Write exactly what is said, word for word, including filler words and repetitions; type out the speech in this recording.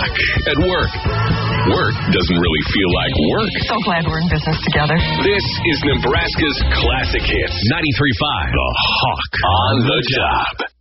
Hawk at work. Work doesn't really feel like work. So glad we're in business together. This is Nebraska's Classic Hits. ninety-three point five. The Hawk on the job.